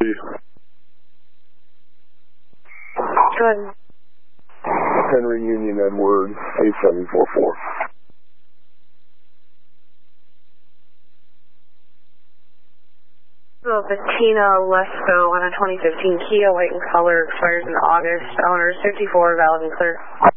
Go ahead. Henry Union Edward 8744. So Bettina Lesko on a 2015 Kia, white in color, expires in August. Owner 54, valid and clear.